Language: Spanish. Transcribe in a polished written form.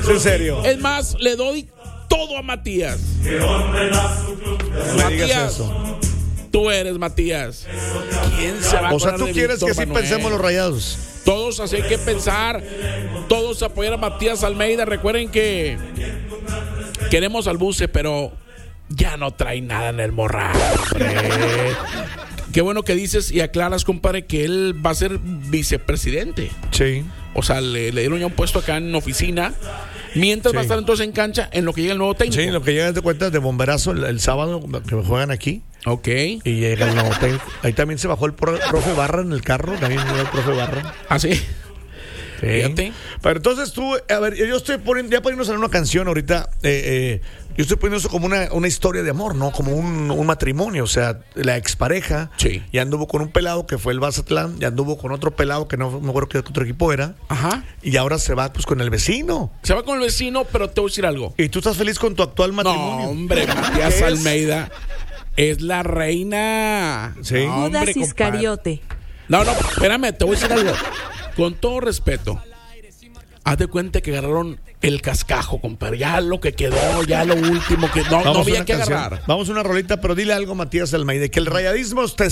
¿En serio? Es más, le doy todo a Matías. Matías, tú eres Matías. ¿Quién se va a O sea, acordar tú de quieres Víctor que sí Manuel? pensemos los Rayados. Todos así hay que pensar. Todos apoyar a Matías Almeida. Recuerden que queremos al Buce, pero ya no trae nada en el morral, hombre. Qué bueno que dices y aclaras, compadre, que él va a ser vicepresidente. Sí. O sea, le dieron ya un puesto acá en oficina. Mientras Sí. va a estar entonces en cancha en lo que llega el nuevo técnico. Sí, lo que llegan de cuentas de bomberazo el sábado que juegan aquí. Ok. Y llega el nuevo técnico. Ahí también se bajó el profe Barra en el carro. También llegó el profe Barra. ¿Ah, sí? Sí. Fíjate. Pero entonces tú, a ver, yo estoy poniendo, ya poniéndonos en una canción ahorita, yo estoy poniendo eso como una historia de amor, ¿no? Como un matrimonio, o sea, la expareja Sí. ya anduvo con un pelado que fue el Mazatlán, ya anduvo con otro pelado que no me acuerdo qué otro equipo era, Ajá. y ahora se va pues con el vecino. Se va con el vecino, pero te voy a decir algo. ¿Y tú estás feliz con tu actual No, matrimonio? hombre, Matías ¿Qué es? Almeida es la reina. Sí. No, hombre, Judas compadre. Iscariote. No, espérame, te voy a decir algo. Con todo respeto, haz de cuenta que agarraron el cascajo, compadre. Ya lo que quedó, ya lo último que no Vamos a había una que canción. agarrar. Vamos a una rolita, pero dile algo, Matías Almeida, que el rayadismo te